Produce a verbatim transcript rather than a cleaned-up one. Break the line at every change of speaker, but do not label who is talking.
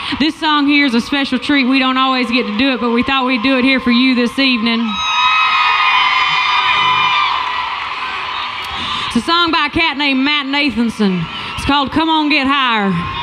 This song here is a special treat. We don't always get to do it, but we thought we'd do it here for you this evening. It's a song by a cat named Matt Nathanson. It's called Come On Get Higher.